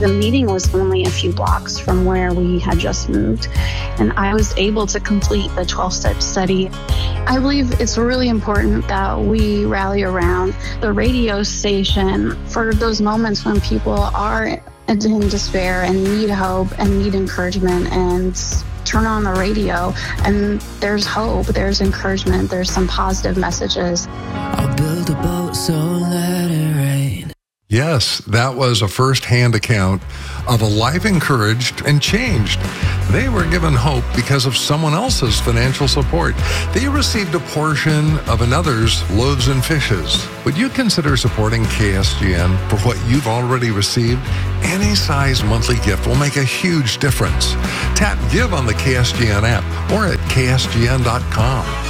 The meeting was only a few blocks from where we had just moved, and I was able to complete the 12-step study. I believe it's really important that we rally around the radio station for those moments when people are in despair and need hope and need encouragement, and turn on the radio and there's hope, there's encouragement, there's some positive messages. I'll build a boat, so let it rain. Yes, that was a first-hand account of a life encouraged and changed. They were given hope because of someone else's financial support. They received a portion of another's loaves and fishes. Would you consider supporting KSGN for what you've already received? Any size monthly gift will make a huge difference. Tap Give on the KSGN app or at ksgn.com.